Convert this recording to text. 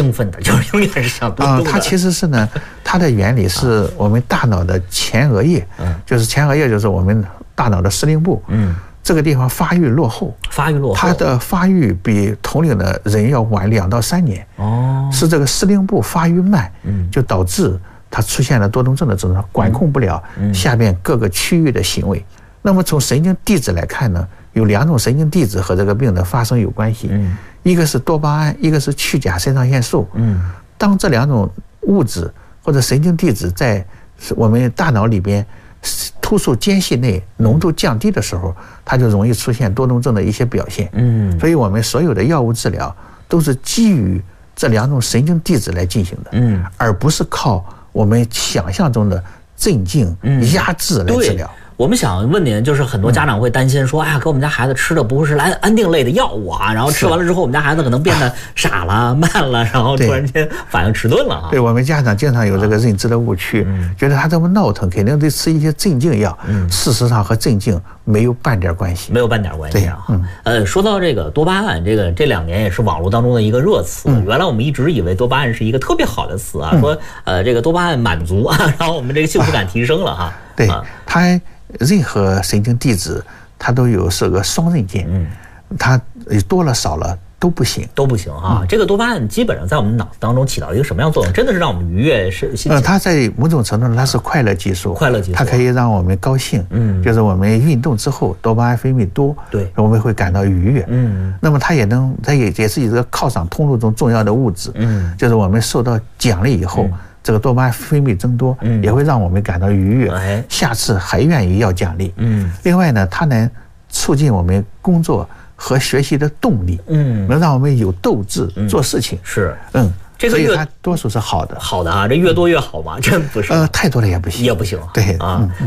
兴奋的，就是永远是想多动的。 它其实是呢，它的原理是我们大脑的前额叶，就是前额叶就是我们大脑的司令部，这个地方发育落后，它的发育比同龄的人要晚2到3年，是这个司令部发育慢，就导致它出现了多动症的症状，管控不了下面各个区域的行为。那么从神经递质来看呢，有2种神经递质和这个病的发生有关系，一个是多巴胺，一个是去甲肾上腺素。当这2种物质或者神经递质在我们大脑里边突触间隙内浓度降低的时候，它就容易出现多动症的一些表现。所以我们所有的药物治疗都是基于这2种神经递质来进行的，而不是靠我们想象中的镇静、压制来治疗。 我们想问您，就是很多家长会担心说，哎呀，给我们家孩子吃的不是安定类的药物啊，然后吃完了之后，我们家孩子可能变得傻了、慢了，然后突然间反应迟钝了啊。 对，我们家长经常有这个认知的误区，觉得他这么闹腾，肯定得吃一些镇静药。事实上和镇静没有半点关系， 没有半点关系啊。说到这个多巴胺，这2年也是网络当中的一个热词。原来我们一直以为多巴胺是一个特别好的词啊，说这个多巴胺满足啊，然后我们这个幸福感提升了哈。 对，它任何神经递质它都有是个双刃剑，它多了少了都不行啊。这个多巴胺基本上在我们脑子当中起到一个什么样的作用？真的是让我们愉悦心情？ 它在某种程度上它是快乐激素，它可以让我们高兴。就是我们运动之后多巴胺分泌多，对，我们会感到愉悦。那么它也是一个犒赏通路中重要的物质。就是我们受到奖励以后，这个多巴胺分泌增多，也会让我们感到愉悦，下次还愿意要奖励。另外呢，它能促进我们工作和学习的动力，能让我们有斗志做事情。 是， 所以它多数是好的。 好的啊，这越多越好嘛，真不是。 太多了也不行。 对啊。